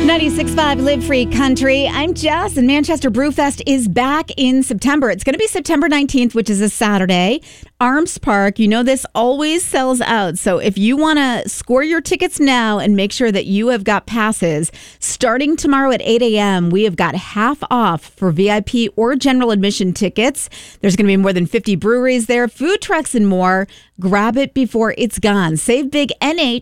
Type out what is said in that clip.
96.5 Live Free Country. I'm Jess, and Manchester Brewfest is back in September. It's going to be September 19th, which is a Saturday. Arms Park, you know this always sells out. So if you want to score your tickets now and make sure that you have got passes, starting tomorrow at 8 a.m., we have got half off for VIP or general admission tickets. There's going to be more than 50 breweries there, food trucks, and more. Grab it before it's gone. Save big,